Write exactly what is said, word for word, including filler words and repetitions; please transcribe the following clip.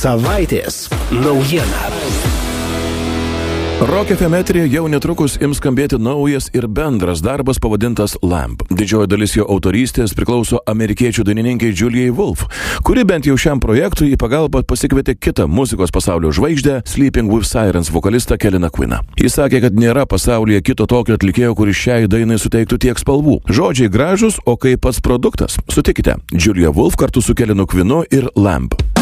Savaitės naujiena. Rock F M eteryje jau netrukus ims skambėti naujas ir bendras darbas pavadintas Lamb. Didžioji dalis jo autorystės priklauso amerikiečių dainininkai Julijai Wolf, kuri bent jau šiam projektui į pagalbą pasikvietė kitą muzikos pasaulio žvaigždę, Sleeping with Sirens vokalistą Keliną Quiną. Jis sakė, kad nėra pasaulyje kito tokio atlikėjo, kuris šiai dainai suteiktų tiek spalvų. Žodžiai gražus, o kaip pats produktas. Sutikite, Julija Wolf kartu su Kelinu Quinu ir Lamb.